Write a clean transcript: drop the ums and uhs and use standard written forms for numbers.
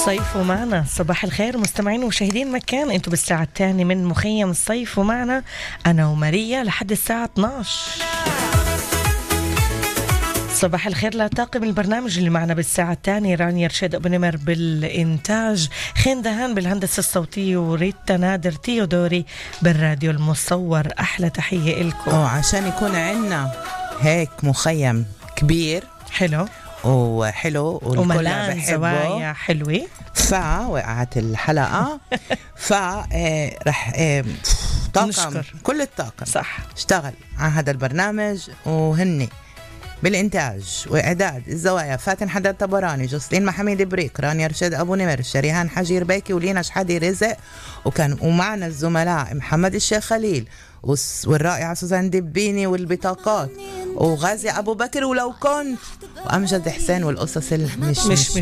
صيف ومعنا. صباح الخير مستمعين ومشاهدين مكان، انتوا بالساعة الثانية من مخيم الصيف ومعنا أنا وماريا لحد الساعة 12. صباح الخير لطاقم البرنامج اللي معنا بالساعة الثانية، رانيا رشاد أبو نمر بالإنتاج، خين دهان بالهندسة الصوتية، وريتا نادر تيودوري بالراديو المصور. أحلى تحية إلكم. عشان يكون عنا هيك مخيم كبير حلو وحلو وملان زوايا حلوة، وقعت الحلقة رح طاقم نشكر كل الطاقم صح اشتغل على هذا البرنامج، وهني بالإنتاج وإعداد الزوايا فاتن حداد طبراني، جوسلين محمد بريك، رانيا رشاد أبو نمر، شريهان حجير بيكي، ولينا شحادي رزق، ومعنا الزملاء محمد الشيخ خليل والرائعة سوزان دبيني والبطاقات، وغازي أبو بكر ولو كنت، وأمجد حسين والقصص مش